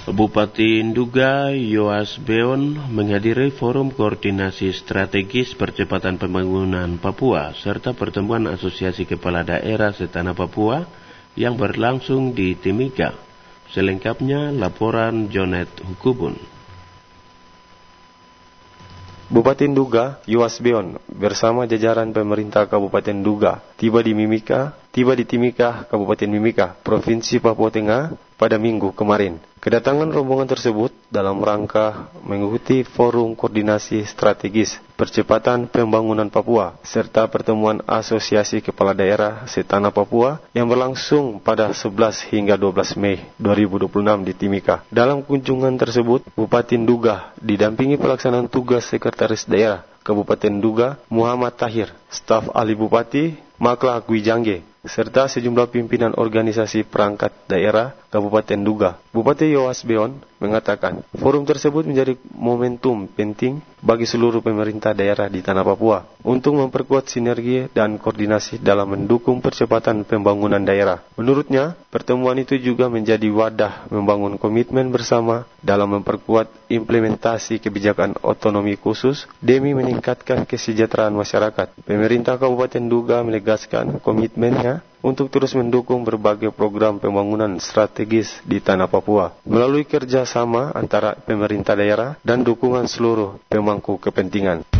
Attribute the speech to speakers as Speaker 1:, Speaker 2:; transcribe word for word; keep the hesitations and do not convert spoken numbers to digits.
Speaker 1: Bupati Nduga Yoas Beon menghadiri Forum Koordinasi Strategis Percepatan Pembangunan Papua serta pertemuan Asosiasi Kepala Daerah Setanah Papua yang berlangsung di Timika. Selengkapnya laporan Jonet Hukubun.
Speaker 2: Bupati Nduga Yoas Beon bersama jajaran pemerintah Kabupaten Nduga tiba di Mimika, tiba di Timika, Kabupaten Mimika, Provinsi Papua Tengah pada Minggu kemarin. Kedatangan rombongan tersebut dalam rangka mengikuti Forum Koordinasi Strategis Percepatan Pembangunan Papua serta pertemuan Asosiasi Kepala Daerah Setanah Papua yang berlangsung pada sebelas hingga dua belas Mei dua ribu dua puluh enam di Timika. Dalam kunjungan tersebut, Bupati Nduga didampingi pelaksanaan tugas Sekretaris Daerah Kabupaten Nduga Muhammad Tahir, staf ahli Bupati Makla Gwijangge, serta sejumlah pimpinan organisasi perangkat daerah Kabupaten Nduga. Bupati Yoas Beon mengatakan, forum tersebut menjadi momentum penting bagi seluruh pemerintah daerah di Tanah Papua untuk memperkuat sinergi dan koordinasi dalam mendukung percepatan pembangunan daerah. Menurutnya, pertemuan itu juga menjadi wadah membangun komitmen bersama dalam memperkuat implementasi kebijakan otonomi khusus demi meningkatkan kesejahteraan masyarakat. Pemerintah Kabupaten Nduga menegaskan komitmennya untuk terus mendukung berbagai program pembangunan strategis di Tanah Papua melalui kerjasama antara pemerintah daerah dan dukungan seluruh pemangku kepentingan.